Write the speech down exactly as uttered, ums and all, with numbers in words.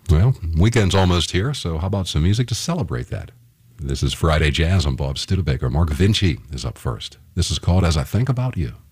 Well, weekend's almost here, so how about some music to celebrate that? This is Friday Jazz. I'm Bob Studebaker. Mark Vinci is up first. This is called As I Think About You.